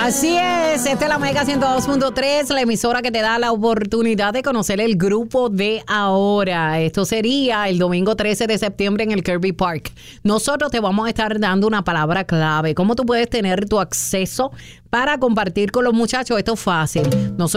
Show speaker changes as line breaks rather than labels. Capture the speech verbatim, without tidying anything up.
Así es, esta es la Mega ciento dos punto tres, la emisora que te da la oportunidad de conocer el grupo de ahora. Esto sería el domingo trece de septiembre en el Kirby Park. Nosotros te vamos a estar dando una palabra clave. ¿Cómo tú puedes tener tu acceso para compartir con los muchachos? Esto es fácil. Nosotros